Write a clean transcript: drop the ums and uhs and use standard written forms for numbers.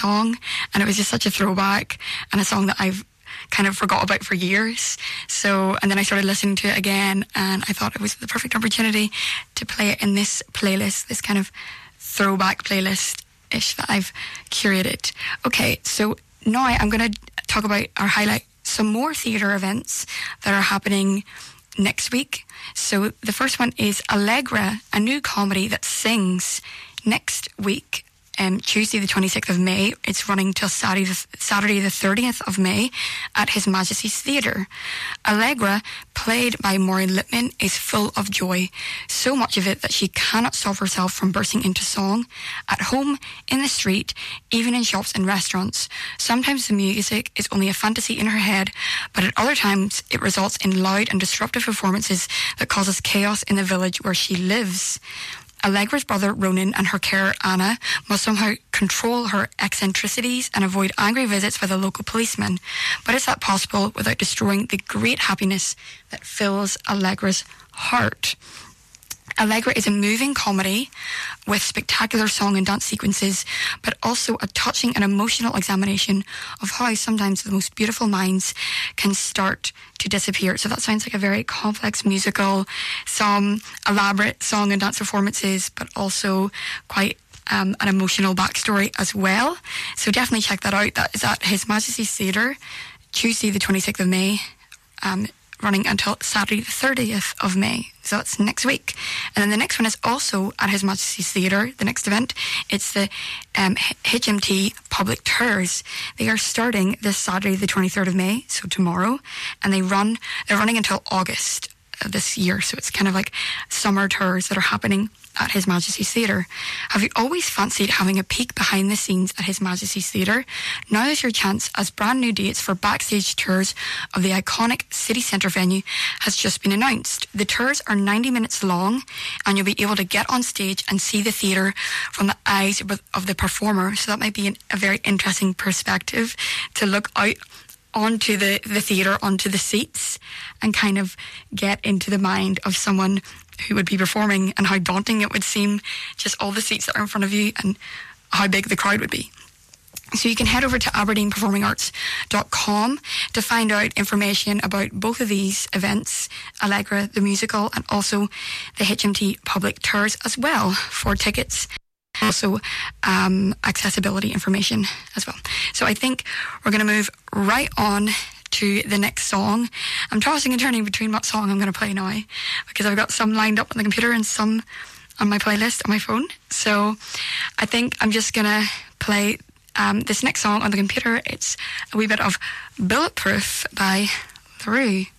song, and it was just such a throwback and a song that I've kind of forgot about for years. So, and then I started listening to it again, and I thought it was the perfect opportunity to play it in this playlist, this kind of throwback playlist-ish that I've curated. Okay, so now I'm going to talk about or highlight some more theatre events that are happening next week. So the first one is Allegra, a new comedy that sings, next week, Tuesday the 26th of May. It's running till Saturday the 30th of May at His Majesty's Theatre. Allegra, played by Maureen Lipman, is full of joy, so much of it that she cannot stop herself from bursting into song. At home, in the street, even in shops and restaurants. Sometimes the music is only a fantasy in her head, but at other times it results in loud and disruptive performances that causes chaos in the village where she lives. Allegra's brother Ronan and her carer Anna must somehow control her eccentricities and avoid angry visits by the local policeman. But is that possible without destroying the great happiness that fills Allegra's heart? Allegra is a moving comedy with spectacular song and dance sequences, but also a touching and emotional examination of how sometimes the most beautiful minds can start to disappear. So that sounds like a very complex musical, some elaborate song and dance performances, but also quite an emotional backstory as well. So definitely check that out. That is at His Majesty's Theatre, Tuesday the 26th of May, running until Saturday the 30th of May. So that's next week. And then the next one is also at His Majesty's Theatre, the next event. It's the HMT Public Tours. They are starting this Saturday the 23rd of May, so tomorrow, and they're running until August of this year. So it's kind of like summer tours that are happening at His Majesty's Theatre. Have you always fancied having a peek behind the scenes at His Majesty's Theatre? Now is your chance, as brand new dates for backstage tours of the iconic city centre venue has just been announced. The tours are 90 minutes long, and you'll be able to get on stage and see the theatre from the eyes of the performer. So that might be a very interesting perspective to look out onto the theatre, onto the seats, and kind of get into the mind of someone who would be performing and how daunting it would seem, just all the seats that are in front of you and how big the crowd would be. So you can head over to aberdeenperformingarts.com to find out information about both of these events, Allegra the musical and also the HMT Public Tours as well, for tickets. Also accessibility information as well. So I think we're going to move right on to the next song. I'm tossing and turning between what song I'm going to play now, because I've got some lined up on the computer and some on my playlist on my phone. So I think I'm just going to play this next song on the computer. It's a wee bit of Bulletproof by LaRue.